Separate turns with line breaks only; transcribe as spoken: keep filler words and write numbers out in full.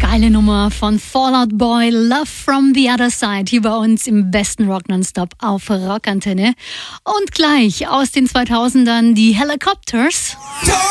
Geile Nummer von Fall Out Boy, Love from the Other Side, hier bei uns im besten Rock Nonstop auf Rockantenne. Und gleich aus den zweitausendern die Helicopters.